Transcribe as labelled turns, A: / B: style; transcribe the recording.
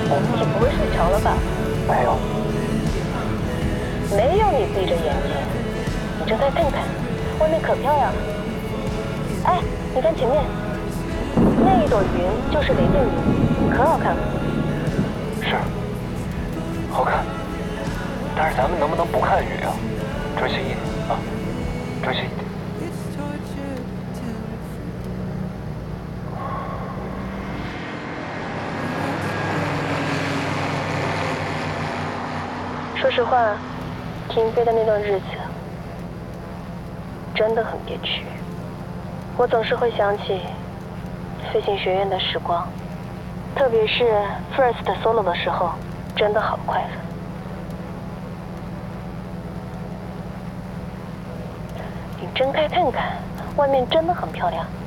A: 你不会睡着了吧？
B: 没有。
A: 没有，你闭着眼睛，你睁开看看，外面可漂亮了。哎，你看前面，那一朵云就是雷电云，可好看了。
B: 是，好看。但是咱们能不能不看雨啊？专心一点啊，专心一点。
A: 说实话，停飞的那段日子真的很憋屈。我总是会想起飞行学院的时光，特别是 First Solo 的时候，真的好快乐。你睁开看看，外面真的很漂亮。